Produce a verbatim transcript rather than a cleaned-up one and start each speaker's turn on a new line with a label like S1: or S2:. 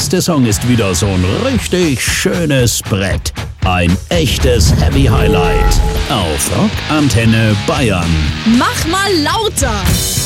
S1: nächste Song ist wieder so ein richtig schönes Brett. Ein echtes Heavy Highlight auf Rock Antenne Bayern.
S2: Mach mal lauter!